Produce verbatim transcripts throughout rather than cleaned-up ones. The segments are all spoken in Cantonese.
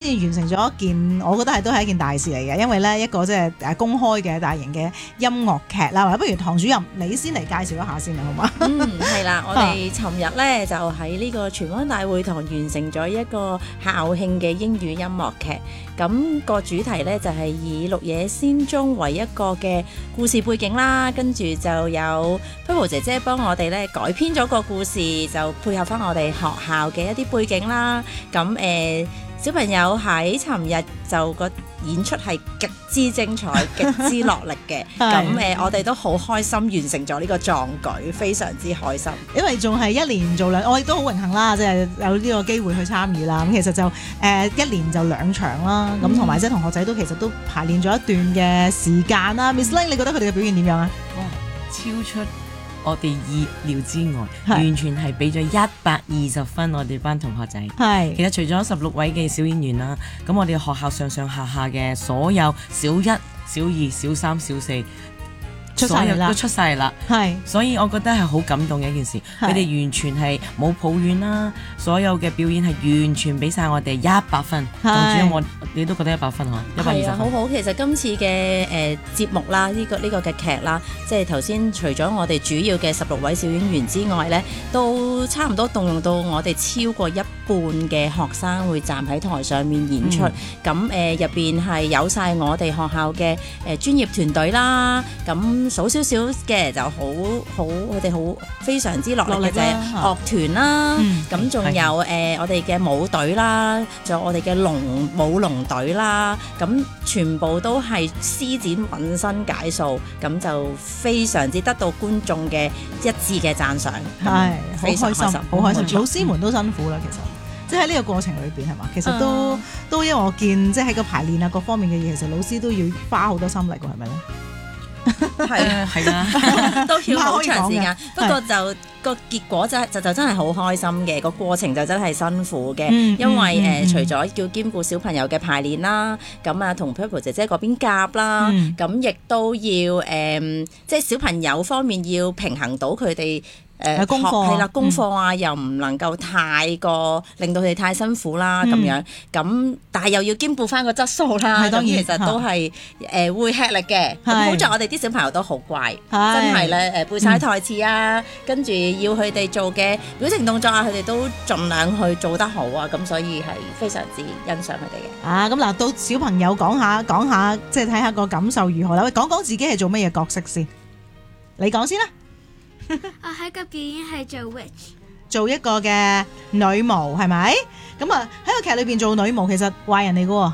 先完成咗一件，我覺得係都係一件大事嚟嘅，因為咧一個即係誒公開嘅大型嘅音樂劇啦。不如唐主任你先嚟介紹一下先啦，好嘛？ 嗯，係啦，我哋尋日咧就喺呢個荃灣大會堂完成咗一個校慶嘅英語音樂劇。咁個主題咧就係以綠野仙蹤為一個嘅故事背景啦，跟住就有 Purple 姐姐幫我哋咧改編咗個故事，就配合翻我哋學校嘅一啲背景啦。咁誒、呃、小朋友喺尋日就個演出係極之精彩、極之落力嘅。咁誒、呃、我哋都好開心完成咗呢個壯舉，非常之開心。 因為仲係一年做兩，我亦都好榮幸啦，即係有呢個機會去參與啦。咁其實就誒、呃、一年就兩場啦，咁同埋即係同學仔都其實都排練咗一段嘅時間啦。Miss Ling，你覺得佢哋嘅表現點樣啊？ 哇！超出我哋意料之外，完全係俾咗一百二十分我哋班同學仔。係，其實除咗十六位嘅小演員啦，咁我哋學校上上下下嘅所有小一、小二、小三、小四。所有都出晒啦，係，所以我覺得係好感動嘅一件事。佢哋完全係冇抱怨啦，所有嘅表演係完全俾晒我哋一百分。唐主任，我你都覺得一百分嗬？一百二十分。好好， 其實今次嘅誒節目啦，呢、這個呢、這個嘅劇啦，即係頭先除咗我哋主要嘅十六位小演員之外咧，都差唔多動用到我哋超過一半嘅學生會站喺台上面演出。咁誒入邊係有晒我哋學校嘅誒、呃、專業團隊啦，咁。數少少嘅就好好，佢哋好非常之落力嘅就係樂團啦，咁仲、嗯、有誒、呃、我哋嘅舞隊啦，仲有我哋嘅龍舞龍隊啦，咁全部都係施展渾身解數，咁就非常之得到觀眾嘅一致嘅讚賞，係好開心，好開心，老師們都辛苦啦，其實。即係喺呢個過程裏邊係嘛，其實都、嗯、都因為我見即係喺個排練啊各方面嘅嘢，其實老師都要花好多心力喎，係咪咧？ 係啊，係啊，都要好長時間。不過就個結果就就就真係好開心嘅，個過程就真係辛苦嘅，嗯、因為誒、嗯呃、除咗要兼顧小朋友嘅排練啦，咁啊同 Purple 姐姐嗰邊夾啦，咁、嗯、亦都要誒、呃，即係小朋友方面要平衡到佢哋。誒功課係啦，功課啊，又唔能夠太過令到佢哋太辛苦啦，咁、嗯、樣咁，但係又要兼顧翻個質素啦。咁其實都係誒、呃、會吃力嘅。咁好在我哋啲小朋友都好乖，真係咧誒背晒台詞啊，嗯、跟住要佢哋做嘅表情動作啊，佢哋都盡量去做得好啊。咁所以係非常之欣賞佢哋嘅。啊，咁嗱，到小朋友講下講下，即係睇下個感受如何啦。喂，講講自己係做乜嘢角色先？你講先啦。 我喺個表演係做 witch， 做一個嘅女巫係咪？咁啊喺個劇裏邊做女巫，其實壞人嚟噶，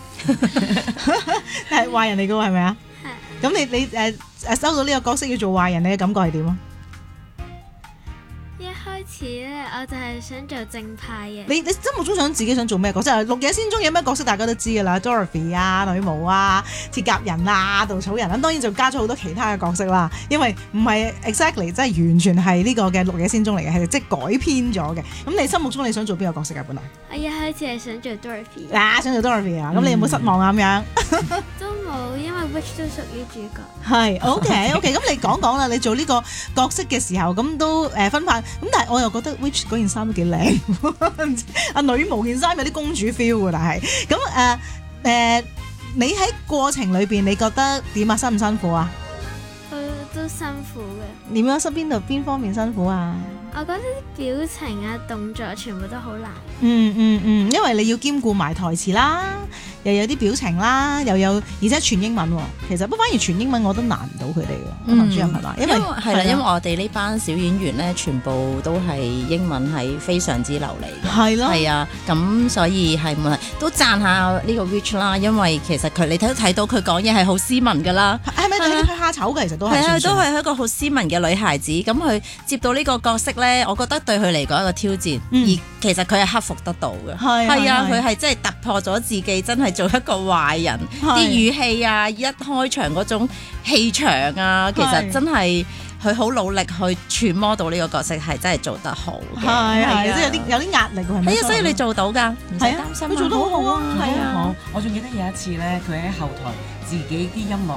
係壞人嚟噶係咪啊？係。咁你你誒誒收到呢個角色要做壞人，你嘅感覺係點啊？ 開始咧，我就係想做正派嘅。你你心目中想自己想做咩角色？綠野仙蹤有咩角色大家都知噶啦 ，Dorothy 啊、女巫啊、鐵甲人啊、稻草人啦、啊，當然就加咗好多其他嘅角色啦。因為唔係 exactly 即係完全係呢個嘅綠野仙蹤嚟嘅，係即係改編咗嘅。咁你心目中你想做邊個角色啊？本來我一開始係想做 Dorothy。 啊，想做 Dorothy 啊？咁、嗯、你有冇失望啊？咁樣都冇，因為 Witch 都屬於主角。 係 OK OK，咁你講講啦，你做呢個角色嘅時候，咁都誒分派咁，但係我又覺得 Witch 嗰件衫都幾靚，阿女巫件衫有啲公主 feel 㗎，但係咁誒誒，你喺過程裏邊你覺得點啊？辛唔辛苦啊？ 都都辛苦嘅。點樣？身邊度邊方面辛苦啊？ 我覺得啲表情啊、動作全部都好難。 嗯嗯嗯，因為你要兼顧埋台詞啦，又有啲表情啦，又有而且全英文喎。其實不反而全英文我都難唔到佢哋喎。唐主任係嘛？因為係啦， 因為我哋呢班小演員咧，全部都係英文係非常之流利嘅。 係咯。係啊，咁所以係咪都讚下呢個 Witch 啦？因為其實佢你睇都睇到佢講嘢係好斯文㗎啦。 係咪對啲蝦醜嘅？其實都係。係啊， 都係一個好斯文嘅女孩子。咁佢接到呢個角色咧，我覺得對佢嚟講一個挑戰，嗯、而其實佢係克服得到嘅。係係啊，佢係真係突破咗自己，真係做一個壞人。啲語氣啊，一開場嗰種氣場啊，其實真係佢好努力去揣摩到呢個角色，係真係做得好嘅。係係， 即係有啲有啲壓力係咪？ 係啊，所以你做到㗎，唔使擔心。 佢做得好好啊， 係啊。我仲記得有一次咧，佢喺後台自己啲音樂。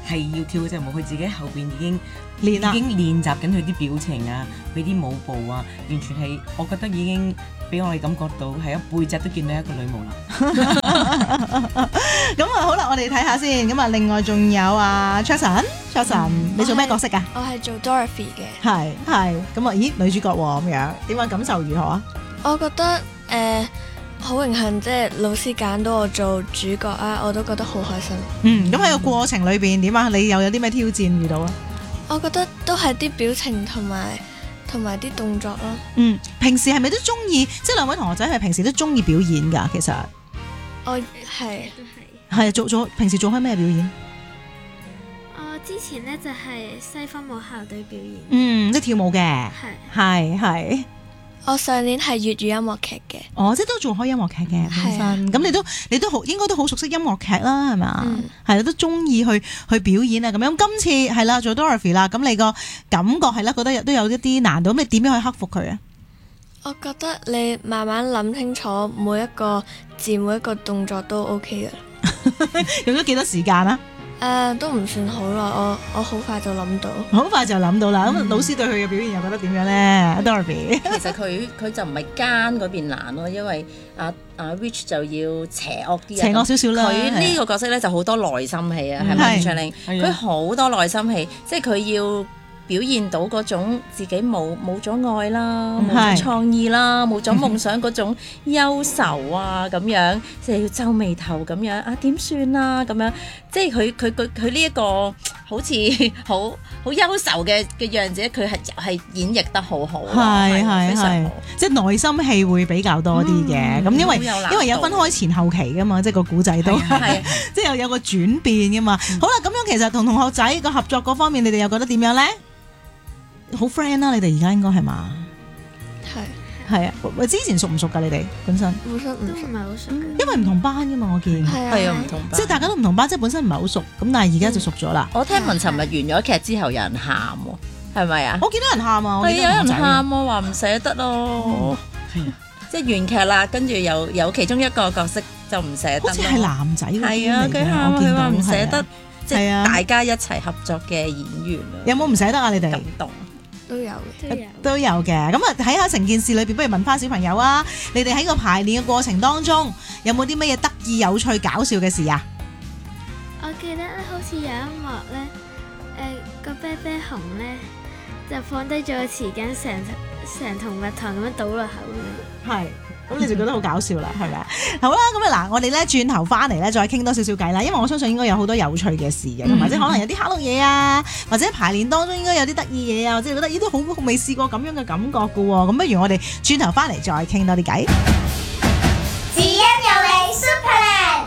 係要跳嗰隻舞，佢自己後邊已經練啦已經練習緊佢啲表情啊，佢啲舞步啊，完全係我覺得已經俾我哋感覺到係一背脊都見到一個女巫啦。 咁啊好啦，我哋睇下先。咁啊，另外仲有啊 Jason，Jason，你做咩角色啊？ 我係做 Dorothy 嘅。 係係。咁啊，咦，女主角喎咁樣，點樣感受如何啊？ 我覺得誒好榮幸，即係老師揀到我做主角啊，我都覺得好開心。 嗯，咁喺個過程裏邊點啊？你又有啲咩挑戰遇到啊？ 我覺得都係啲表情同埋同埋啲動作咯。 嗯，平時係咪都中意？即係兩位同學仔係平時都中意表演㗎？其實我係都係。 係做做平時做開咩表演？ 我之前呢就係西方舞校隊表演。 嗯，即係跳舞嘅。 係係係。 我上年係粵語音樂劇嘅。 哦，即係都做開音樂劇嘅本身。咁你都你都好應該都好熟悉音樂劇啦，係咪？ 嗯。 係啦，都中意去去表演啊咁樣。今次係啦做 Dorothy 啦，咁你個感覺係啦，覺得都有一啲難度。咁你點樣去克服佢啊？ 我覺得你慢慢諗清楚每一個字每一個動作都 OK 嘅。 用咗幾多時間啊？ 誒、uh, 都唔算好耐，我我好快就諗到， 好快就諗到啦。咁、嗯、老師對佢嘅表現又覺得點樣咧 ？Dorothy 其實佢佢就唔係奸嗰邊難咯，因為阿阿 Rich 就要邪惡啲， 邪惡少少啦。 佢呢個角色咧就好多內心戲啊，係咪？張玲佢好多內心戲，即係佢要表現到嗰種自己冇冇咗愛啦，冇咗創意啦，冇咗夢想嗰種憂愁啊咁樣，即係要皺眉頭咁樣啊點算啊咁樣，即係佢佢佢佢呢一個好似好好憂愁嘅嘅樣子，佢係係演繹得好好， 係係係，即係內心戲會比較多啲嘅。咁、嗯、因為因為有分開前後期噶嘛，即係個古仔都係即係有有個轉變噶嘛。嗯、好啦，咁樣其實同同學仔個合作嗰方面，你哋又覺得點樣咧？好 friend 啦，你哋而家應該係嘛？係係啊，喂，之前熟唔熟㗎？你哋本身本身唔係好熟， 因為唔同班㗎嘛，我見係啊，唔同班， 即係大家都唔同班，即係本身唔係好熟，咁但係而家就熟咗啦。 我聽聞尋日完咗劇之後有人喊喎，係咪啊？ 我見到人喊啊， 係有人喊喎，話唔捨得咯，即係完劇啦，跟住又有其中一個角色就唔捨得， 好似係男仔喎， 係啊，佢喊佢話唔捨得，即係大家一齊合作嘅演員啊， 有冇唔捨得啊？你哋感動？ 都有嘅， 都有嘅。咁啊，睇下成件事裏邊，不如問翻小朋友啊，你哋喺個排練嘅過程當中，有冇啲乜嘢得意、有趣、搞笑嘅事啊？ 我記得咧，好似有一幕咧，誒、呃、個啤啤熊咧就放低咗個匙羹，成成桶蜜糖咁樣倒落口咁樣。係。咁你就覺得好搞笑啦，係咪啊？ 好啦，咁啊嗱，我哋咧轉頭翻嚟咧，再傾多少少偈啦。因為我相信應該有好多有趣嘅事嘅，同埋即係可能有啲蝦碌嘢啊，或者排練當中應該有啲得意嘢啊，或者覺得咦都好未試過咁樣嘅感覺嘅喎。咁不如我哋轉頭翻嚟再傾多啲偈。 只因有你 Superland。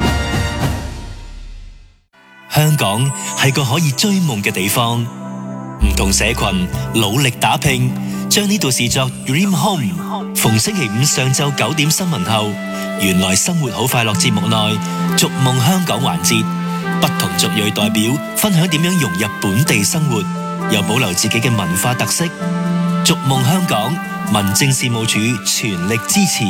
香港係個可以追夢嘅地方，唔同社群努力打拼，將呢度視作 Dream Home。逢星期五上晝九點新聞後，原來生活好快樂節目內逐夢香港環節，不同族裔代表分享點樣融入本地生活，又保留自己嘅文化特色。逐夢香港，民政事務處全力支持。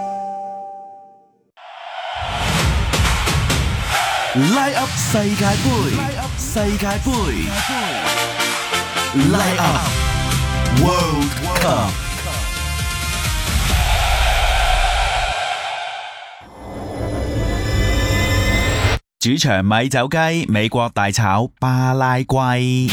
Light Up 世界盃，世界盃，Light Up World Cup。主場米酒雞，美國大炒巴拉圭。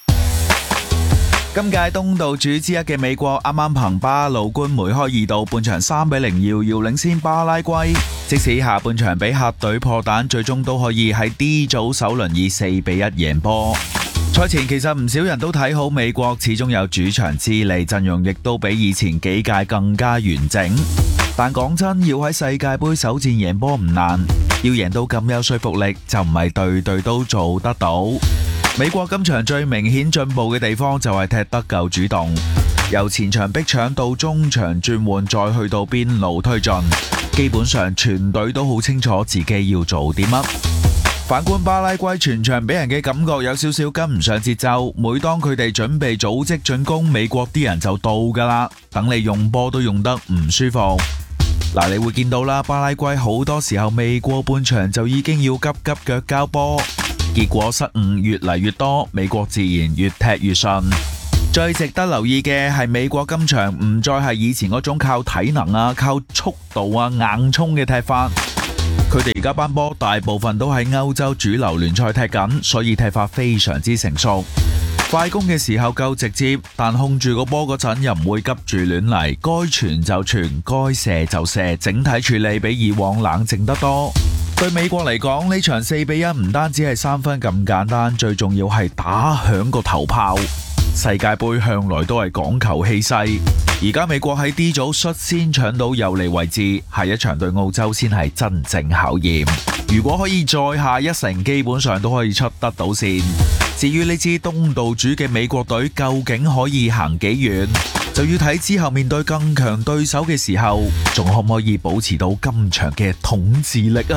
今屆東道主之一嘅美國啱啱憑巴魯官梅開二度，半場三比零遙遙領先巴拉圭。即使下半場俾客隊破蛋，最終都可以喺 D 組首輪以四比一贏波。賽前其實唔少人都睇好美國，始終有主場之利，陣容亦都比以前幾屆更加完整。但講真，要喺世界盃首戰贏波唔難，要贏到咁有說服力，就唔係隊隊都做得到。美國今場最明顯進步嘅地方就係踢得夠主動，由前場逼搶到中場轉換，再去到邊路推進，基本上全隊都好清楚自己要做啲乜。反觀巴拉圭，全場俾人嘅感覺有少少跟唔上節奏，每當佢哋準備組織進攻，美國啲人就到噶啦，等你用波都用得唔舒服。嗱，你會見到啦，巴拉圭好多時候未過半場就已經要急急腳交波， 結果失誤越嚟越多，美國自然越踢越順。最值得留意嘅係美國今場唔再係以前嗰種靠體能啊、靠速度啊硬衝嘅踢法，佢哋而家班波大部分都喺歐洲主流聯賽踢緊，所以踢法非常之成熟。快攻嘅時候夠直接，但控住個波嗰陣又唔會急住亂嚟，該傳就傳，該射就射，整體處理比以往冷靜得多。對美國嚟講，呢場四比一唔單止係三分咁簡單，最重要係打響個頭炮。世界盃向來都係講求氣勢，而家美國喺 D 組率先搶到有利位置，下一場對澳洲先係真正考驗。如果可以再下一城，基本上都可以出得到線。至於呢支東道主嘅美國隊究竟可以行幾遠，就要睇之後面對更強對手嘅時候，仲可唔可以保持到今場嘅統治力啊！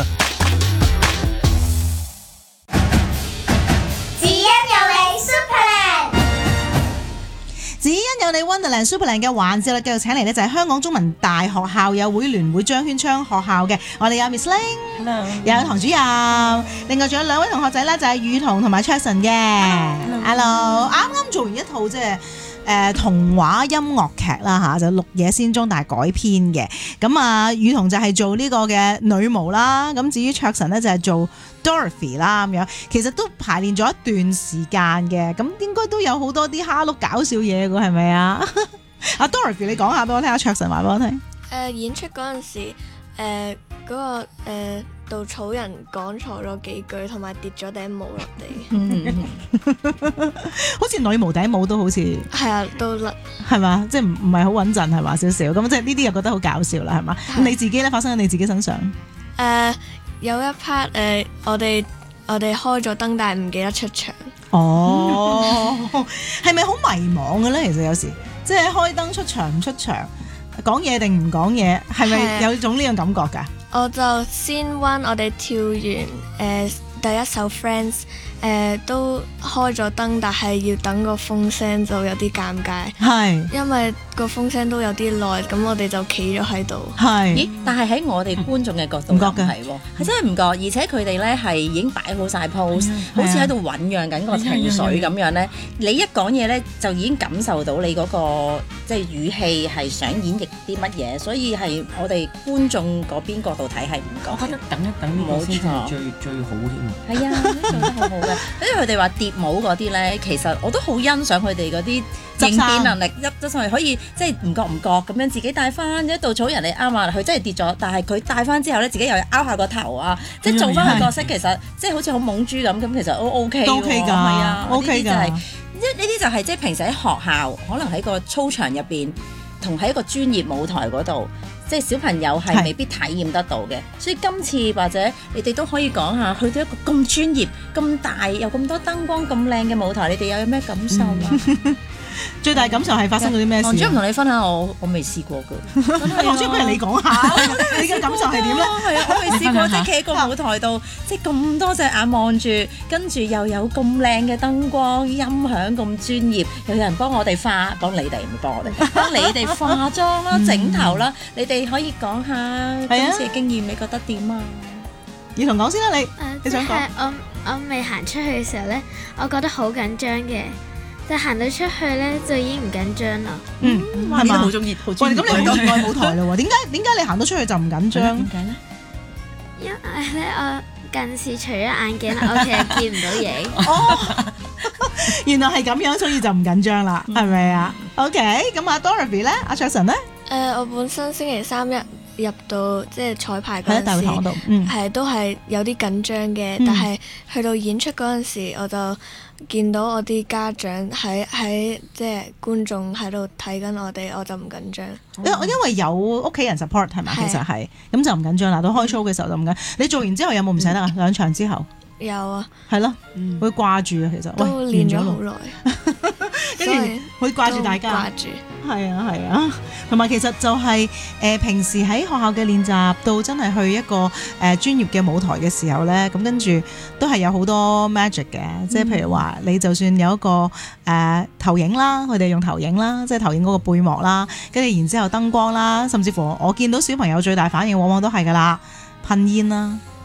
只因有你 Wonderland Superland 嘅環節啦，繼續請嚟呢就係香港中文大學校友會聯會張絢昌學校嘅，我哋有 Miss Ling， 有唐主任，另外仲有兩位同學仔呢，就係雨桐同埋 Jackson 嘅 ，Hello， 啱啱做完一套即係誒童話音樂劇啦嚇，就綠野仙蹤但係改編嘅，咁啊雨桐就係做呢個嘅女巫啦，咁至於 Jackson 呢，就係做Dorothy 啦咁樣，其實都排練咗一段時間嘅，咁應該都有好多啲蝦碌搞笑嘢㗎，係咪啊？阿 Dorothy 你講下俾我聽下，Jackson 話俾我聽。誒、 呃、演出嗰陣時，誒、呃、嗰、那個誒稻、呃、草人講錯咗幾句，同埋跌咗頂帽落地。 好似女巫頂帽都好似係啊，都甩係嘛？即係唔唔係好穩陣係嘛？少少咁，即係呢啲又覺得好搞笑啦，係嘛？咁你自己咧發生喺你自己身上？誒、 呃。有一 part 誒、呃，我哋我哋開咗燈，但係唔記得出場。 哦，係咪好迷茫嘅咧？其實有時即係開燈出場唔出場，講嘢定唔講嘢，係咪有種呢樣感覺㗎？ 我就先溫我哋跳完誒、呃、第一首 Friends。誒、呃、都開咗燈，但係要等個風聲就有啲尷尬。係，因為個風聲都有啲耐，咁我哋就企咗喺度。係， 咦？但係喺我哋觀眾嘅角度唔覺嘅，係喎，係真係唔覺。而且佢哋咧係已經擺好晒 pose，好似喺度醖釀緊個情緒咁樣咧。你一講嘢咧，就已經感受到你嗰、那個即係語氣係想演繹啲乜嘢，所以係我哋觀眾嗰邊角度睇係唔覺。 我覺得等一等呢個先係最最好添。係啊，做得好好。因為佢哋話跌帽嗰啲咧，其實我都好欣賞佢哋嗰啲應變能力，一咗上嚟可以即係唔覺唔覺咁樣自己帶翻一稻草人嚟啱啊！佢真係跌咗，但係佢帶翻之後咧，自己又拗下個頭啊，即係做翻個角色，其實即係好似好懵豬咁，咁其實都 OK 都 OK 㗎，係啊 OK 㗎。 呢呢啲就係即係平時喺學校，可能喺個操場入邊，同喺一個專業舞台嗰度。即係小朋友係未必體驗得到嘅，所以今次或者你哋都可以講下，去到一個咁專業、咁大又咁多燈光、咁靚嘅舞台，你哋又有咩感受啊？嗯最大感受係發生咗啲咩事？ 黃主任同你分享，我我未試過㗎。 黃主任不如你講下，你嘅感受係點咧？ 係啊，我未試過，即係企喺個舞台度，即係咁多隻眼望住，跟住又有咁靚嘅燈光、音響咁專業，又有人幫我哋化，幫你哋唔幫我哋，幫你哋化妝啦、整頭啦，你哋可以講下今次嘅經驗，你覺得點啊？ 要同講先啦，你你想講？我我未行出去嘅時候咧，我覺得好緊張嘅。但行到出去咧，就已經唔緊張啦。 嗯，係嘛？ 好中意，好中意。 喂，咁你好熱愛舞台嘞喎？點解點解你行到出去就唔緊張？ 點解咧？ 因為咧，我近視除咗眼鏡，我其實見唔到嘢。 哦，原來係咁樣，所以就唔緊張啦，係咪啊 ？OK，咁阿 Dorothy 咧，阿 Jackson 咧？ 誒，我本身星期三一入到即係彩排嗰陣時， 大會堂嗰度，嗯， 係都係有啲緊張嘅，但係去到演出嗰陣時，我就見到我啲家長喺喺即係觀眾喺度睇緊我哋，我就唔緊張。 因因為有屋企人 support 係咪？其實係咁就唔緊張啦。到開 show 嘅時候就唔緊。你做完之後有冇唔捨得啊？兩場之後有啊， 係咯，會掛住啊。其實都練咗好耐， 跟住會掛住大家。 掛住係啊係啊，同埋其實就係、是、誒、呃、平時喺學校嘅練習到真係去一個誒、呃、專業嘅舞台嘅時候咧，咁跟住都係有好多 magic 嘅，即係譬如話你就算有一個誒、呃、投影啦，佢哋用投影啦，即係投影嗰個背幕啦，跟住然之後燈光啦，甚至乎我見到小朋友最大反應往往都係㗎啦，噴煙啦。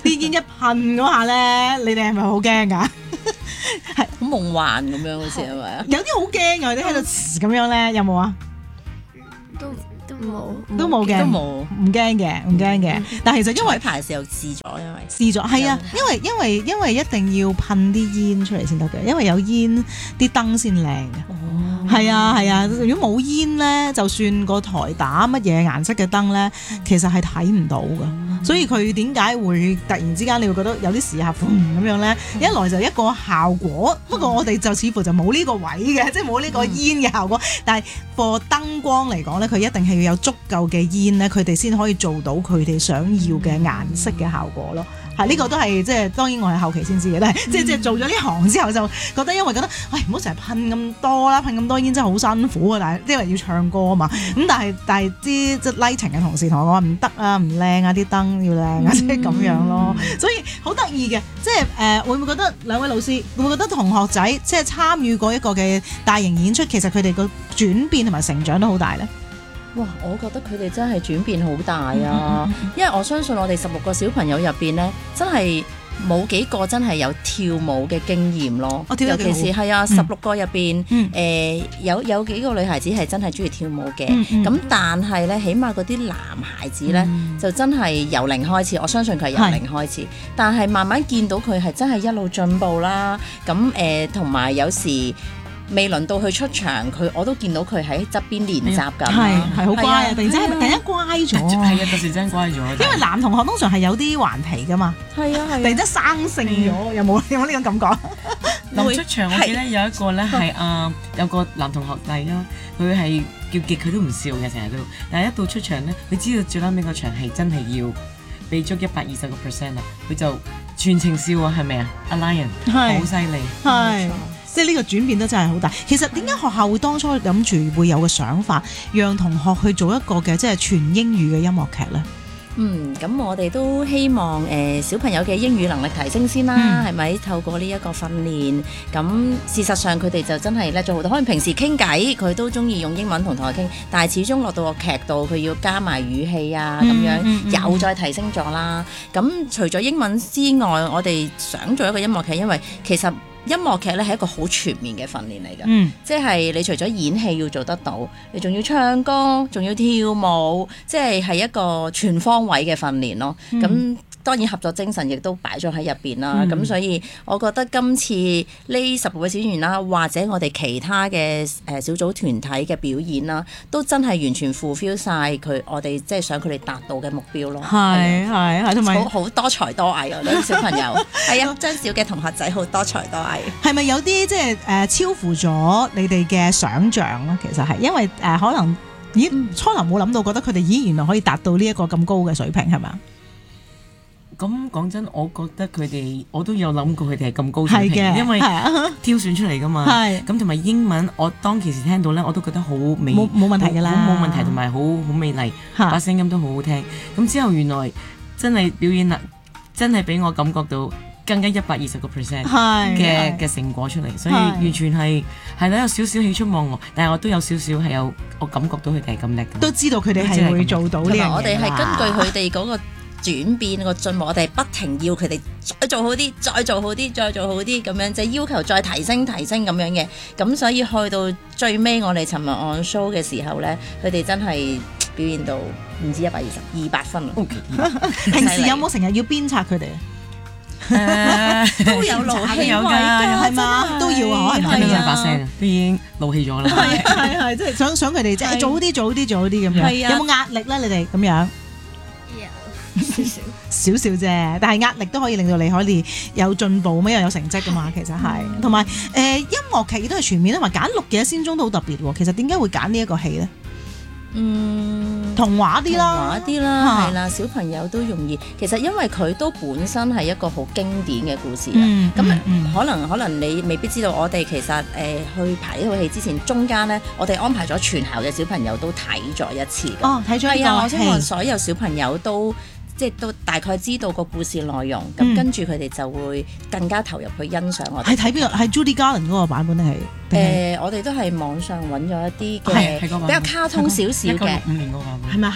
啲煙一噴嗰下咧，你哋係咪好驚㗎？ 係好夢幻咁樣好似係咪啊？ 有啲好驚㗎，有啲喺度咁樣咧，有冇啊？ 都都冇， 都冇嘅， 都冇， 唔驚嘅，唔驚嘅。但係其實因為彩排時候試咗，因為試咗係啊，因為因為因為一定要噴啲煙出嚟先得嘅，因為有煙啲燈先靚嘅。哦，係啊係啊，如果冇煙咧，就算個台打乜嘢顏色嘅燈咧，其實係睇唔到㗎。所以佢點解會突然之間你會覺得有啲時候咁樣咧？一來就一個效果，不過我哋就似乎就冇呢個位嘅，即係冇呢個煙嘅效果。但係個燈光嚟講咧，佢一定係要有足夠嘅煙咧，佢哋先可以做到佢哋想要嘅顏色嘅效果咯。係呢個都係即係當然我係後期先知嘅，但係即係即係做咗呢行之後就覺得因為覺得，唉唔好成日噴咁多啦，噴咁多煙真係好辛苦啊！但係因為要唱歌啊嘛，咁但係但係啲即係 lighting 嘅同事同我講話唔得啊，唔靚啊，啲燈要靚啊，即係咁樣咯。所以好得意嘅，即係誒會唔會覺得兩位老師會唔會覺得同學仔即係參與過一個嘅大型演出，其實佢哋個轉變同埋成長都好大咧？ 哇！我覺得佢哋真係轉變好大啊，因為我相信我哋十六個小朋友入邊呢，真係冇幾個真係有跳舞嘅經驗咯。尤其是係啊，十六個入邊，誒、嗯呃、有有幾個女孩子係真係中意跳舞嘅。咁、嗯嗯、但係呢，起碼嗰啲男孩子呢，嗯、就真係由零開始。我相信佢係由零開始，是但係慢慢見到佢係真係一路進步啦。咁誒同埋有時。未輪到佢出場，佢我都見到佢喺側邊練習緊， 係係好乖啊！突然之間突然間乖咗， 係啊，突然間乖咗。 因為男同學通常係有啲頑皮噶嘛， 係啊係。突然間生性咗，有冇有冇呢種感覺？ 臨出場我記得有一個咧係啊，有個男同學弟啦，佢係叫極佢都唔笑嘅，成日都，但係一到出場咧，佢知道最撚尾個場係真係要俾足一百二十個 percent 啦，佢就全程笑啊，係咪啊？阿 Lion 好犀利， 係。即係呢個轉變都真係好大。其實點解學校會當初諗住會有個想法，讓同學去做一個嘅即係全英語嘅音樂劇呢？ 嗯，咁我哋都希望誒、呃、小朋友嘅英語能力提升先啦，係咪、嗯？透過呢一個訓練，咁事實上佢哋就真係叻咗好多。可能平時傾偈佢都中意用英文同同學傾，但係始終落到個劇度，佢要加埋語氣啊咁樣，嗯嗯嗯、又再提升咗啦。咁除咗英文之外，我哋想做一個音樂劇，因為其實音樂劇咧係一個好全面嘅訓練嚟㗎，嗯、即係你除咗演戲要做得到，你仲要唱歌，仲要跳舞，即係係一個全方位嘅訓練咯。咁、嗯、當然合作精神亦都擺咗喺入邊啦。咁、嗯、所以我覺得今次呢十六位小演員啦，或者我哋其他嘅誒小組團體嘅表演啦，都真係完全 fulfill 晒佢我哋即係想佢哋達到嘅目標咯。 係係係，同埋好多才多藝啊！啲小朋友係啊，張小嘅同學仔好多才多藝。 係咪有啲即係誒超乎咗你哋嘅想像咧？其實係因為誒、呃、可能咦初頭冇諗到，覺得佢哋咦原來可以達到呢一個咁高嘅水平係咪啊？ 咁講真，我覺得佢哋我都有諗過佢哋係咁高水平，因為挑選出嚟噶嘛。咁同埋英文，我當其時聽到咧，我都覺得好美， 冇冇問題㗎啦， 冇問題，同埋好好美麗，把聲音都好好聽。咁之後原來真係表演啦，真係俾我感覺到更加一百二十個 percent 嘅嘅成果出嚟，所以完全係係咧有少少喜出望外，但係我都有少少係有我感覺到佢哋係咁叻， 都知道佢哋係會做到呢樣嘢。 我哋係根據佢哋嗰個轉變個進步，我哋不停要佢哋再做好啲，再做好啲，再做好啲咁樣，即係要求再提升提升咁樣嘅。咁所以去到最尾，我哋尋日按 show 嘅時候咧，佢哋真係表現到唔止一百二十二百分啦。 平時有冇成日要鞭策佢哋？ 誒都有怒氣有㗎， 係嘛？都要啊，可能聽到把聲都已經怒氣咗啦。 係係係，即係想想佢哋即係做好啲，做好啲，做好啲咁樣。有冇壓力咧？你哋咁樣？有少少少少啫，但係壓力都可以令到你可以有進步，咩又有成績㗎嘛。其實係，同埋誒音樂劇亦都係全面，同埋揀六嘅仙蹤都好特別喎。其實點解會揀呢一個戲咧？嗯，童話啲啦， 童話啲啦，係啦，小朋友都容易。其實因為佢都本身係一個好經典嘅故事啊。咁、嗯嗯、可能可能你未必知道，我哋其實誒、呃、去排呢套戲之前，中間咧我哋安排咗全校嘅小朋友都睇咗一次㗎。 哦，睇咗一個， 係啊，我希望所有小朋友都。即係都大概知道個故事內容，咁、嗯、跟住佢哋就會更加投入去欣賞我哋。 係睇邊個？係 Judy Garland 嗰個版本定係？誒、 呃，我哋都係網上揾咗一啲嘅比較卡通少少嘅。 五年嗰個版本係咪黑白？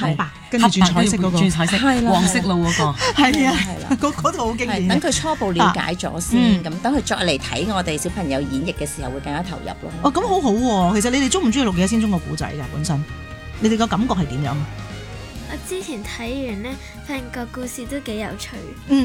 跟住轉彩色嗰個， 轉彩色，黃色路嗰個， 係啊，嗰嗰套好經典。 等佢初步了解咗先，咁等佢再嚟睇我哋小朋友演繹嘅時候，會更加投入咯。 哦，咁好好喎！其實你哋中唔中意《綠野仙蹤》個古仔㗎？本身你哋個感覺係點樣？ 我之前睇完呢，發現個故事都幾有趣。 嗯。